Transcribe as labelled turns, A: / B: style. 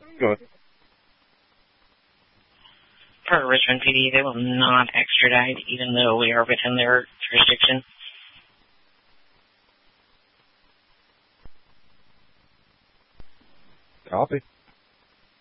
A: Go ahead.
B: For Richmond PD, they will not extradite, even though we are within their jurisdiction.
A: Copy.